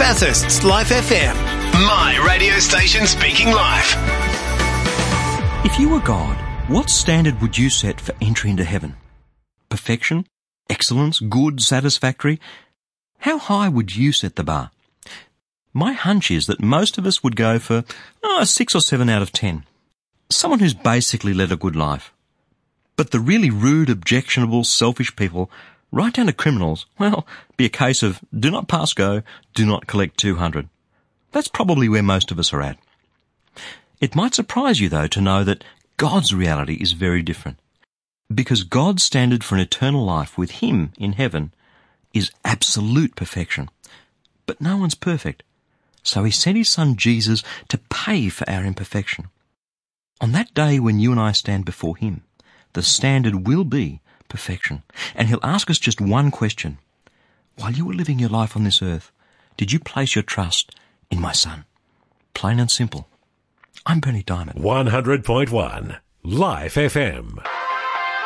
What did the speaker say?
Bathurst's Life FM. My radio station speaking life. If you were God, what standard would you set for entry into heaven? Perfection? Excellence? Good? Satisfactory? How high would you set the bar? My hunch is that most of us would go for a 6 or 7 out of 10. Someone who's basically led a good life. But the really rude, objectionable, selfish people, right down to criminals, well, be a case of do not pass go, do not collect 200. That's probably where most of us are at. It might surprise you, though, to know that God's reality is very different. Because God's standard for an eternal life with Him in heaven is absolute perfection. But no one's perfect. So He sent His Son Jesus to pay for our imperfection. On that day when you and I stand before Him, the standard will be perfection. And He'll ask us just one question. While you were living your life on this earth, did you place your trust in my Son? Plain and simple. I'm Bernie Diamond. 100.1 Life FM.